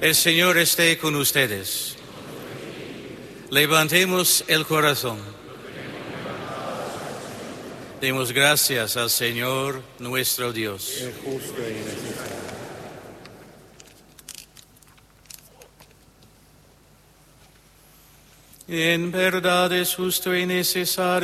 El Señor esté con ustedes. Levantemos el corazón. Demos gracias al Señor nuestro Dios. Es justo y necesario. En verdad es justo y necesario